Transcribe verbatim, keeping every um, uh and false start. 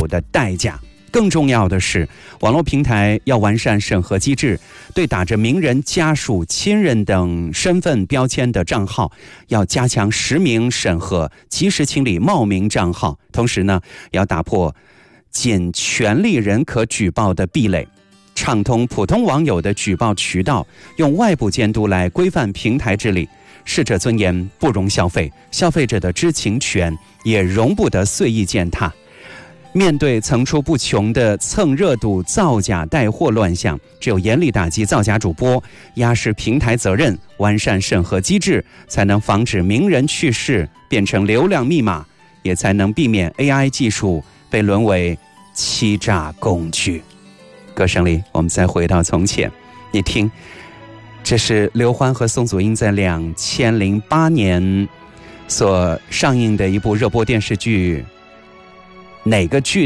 的代价。更重要的是，网络平台要完善审核机制，对打着名人、家属、亲人等身份标签的账号，要加强实名审核，及时清理冒名账号。同时呢，要打破仅权利人可举报的壁垒，畅通普通网友的举报渠道，用外部监督来规范平台治理。适者尊严不容消费，消费者的知情权也容不得随意践踏。面对层出不穷的蹭热度、造假带货乱象，只有严厉打击造假主播，压实平台责任，完善审核机制，才能防止名人去世变成流量密码，也才能避免 A I 技术被沦为欺诈工具。歌声里，我们再回到从前，你听，这是刘欢和宋祖英在两千零八年所上映的一部热播电视剧，哪个剧